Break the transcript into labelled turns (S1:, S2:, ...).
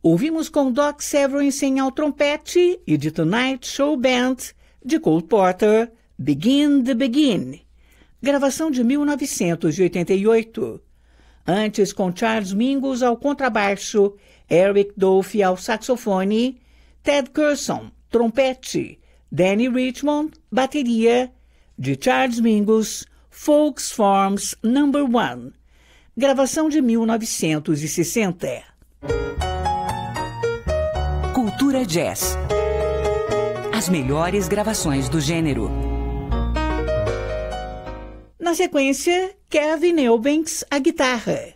S1: Ouvimos com Doc Severinsen ao trompete e The Tonight Show Band, de Cole Porter, Begin the Begin, gravação de 1988. Antes, com Charles Mingus ao contrabaixo, Eric Dolphy ao saxofone, Ted Curson, trompete, Danny Richmond, bateria, de Charles Mingus, Folks Farms No. 1, gravação de 1960.
S2: Cultura Jazz. As melhores gravações do gênero.
S1: Na sequência, Kevin Eubanks, a guitarra.